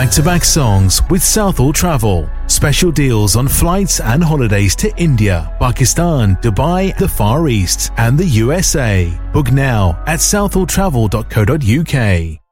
back-to-back songs with Southall Travel. Special deals on flights and holidays to India, Pakistan, Dubai, the Far East, and the USA. Book now at southalltravel.co.uk.